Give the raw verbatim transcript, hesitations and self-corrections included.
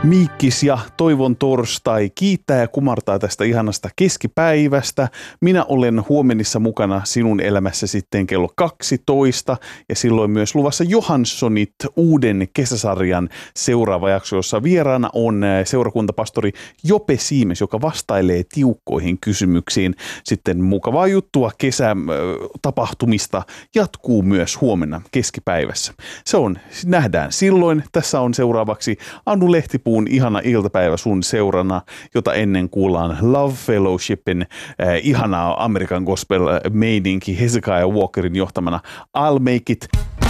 Miikkis ja Toivon torstai kiittää ja kumartaa tästä ihanasta keskipäivästä. Minä olen huomenissa mukana sinun elämässä sitten kello kaksitoista ja silloin myös luvassa Johanssonit uuden kesäsarjan seuraava jakso, jossa vieraana on seurakuntapastori Jope Siimes, joka vastailee tiukkoihin kysymyksiin. Sitten mukavaa juttua kesätapahtumista jatkuu myös huomenna keskipäivässä. Se on, nähdään silloin. Tässä on seuraavaksi Anu Lehtipuun ihana iltapäivä sun seurana, jota ennen kuullaan Love Fellowshipin äh, ihanaa American Gospel-meininki Hezekiah Walkerin johtamana I'll Make It.